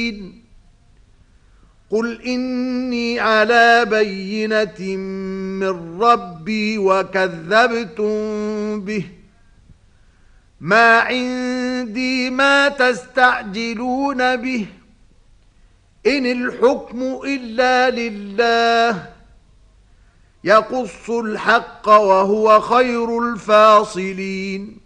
مبين قل إني على بينة من ربي وكذبتم به ما عندي ما تستعجلون به إن الحكم إلا لله يقص الحق وهو خير الفاصلين